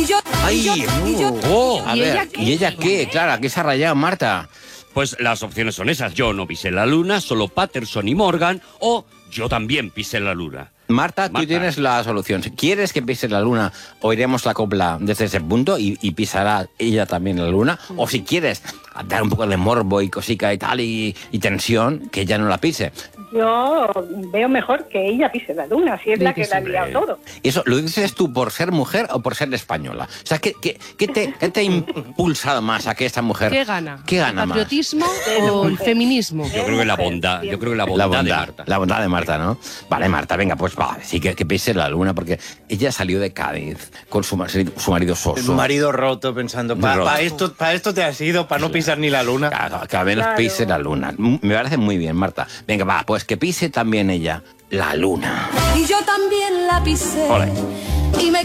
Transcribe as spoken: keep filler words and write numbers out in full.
Y yo, ¡Ay! y yo, y yo, Oh, a ¿Y ver, ella qué? ¿y ella qué? Claro, ¿a qué se ha rayado, Marta? Pues las opciones son esas. Yo no pisé la luna, solo Patterson y Morgan, o yo también pisé la luna. Marta, tú Marta. tienes la solución. Si quieres que pise la luna, oiremos la copla desde ese punto y, y pisará ella también la luna. O si quieres dar un poco de morbo y cosica y tal y, y tensión, que ella no la pise. Yo veo mejor que ella pise la luna, si es Sí, la que que la ha sí. liado todo. ¿Eso lo dices tú por ser mujer o por ser española? O sea, ¿qué, qué, qué te, qué te ha impulsado más a que esta mujer... ¿Qué gana? ¿Qué gana ¿El más? patriotismo o el feminismo? Yo creo que la bondad, yo creo que la bondad, La bondad, de Marta. la bondad de Marta, ¿no? Vale, Marta, venga, pues va, sí que, que pise la luna, porque ella salió de Cádiz con su, marido- su marido Su Soso. marido roto pensando, para Roto. esto, pa esto te has ido, para no pisar ni la luna. Claro, que al menos Claro. pise la luna. M- Me parece muy bien, Marta. Venga, va, pues que pise también ella la luna. y yo también la pisé. Ole. Y me